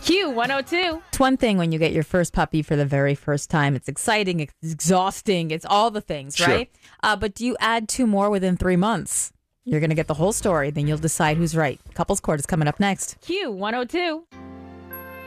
Q102. It's one thing when you get your first puppy for the very first time. It's exciting, it's exhausting, it's all the things, Sure. right? But do you add 2 more within 3 months? You're going to get the whole story. Then you'll decide who's right. Couples Court is coming up next. Q102.